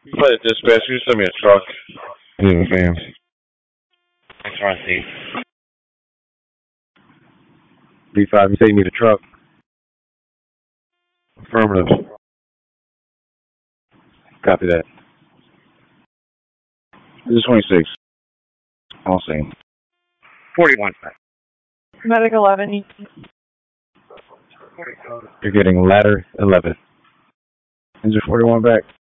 Play the dispatch. You send me a truck. Yeah, fam. Thanks, Rusty. B5, you say you need a truck? Affirmative. Copy that. This is 26. I'll see. 41. Medic 11. You're getting ladder 11. Engine 41 back.